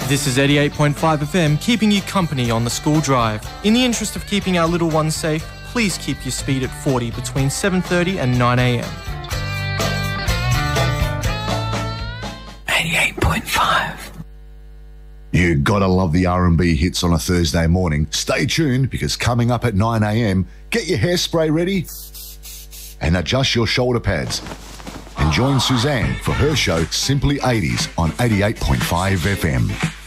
This is 88.5 FM, keeping you company on the school drive. In the interest of keeping our little ones safe, please keep your speed at 40 between 7:30 and 9 a.m. 88.5. You gotta love the R&B hits on a Thursday morning. Stay tuned, because coming up at 9 a.m, get your hairspray ready and adjust your shoulder pads. And join Suzanne for her show Simply 80s on 88.5 FM.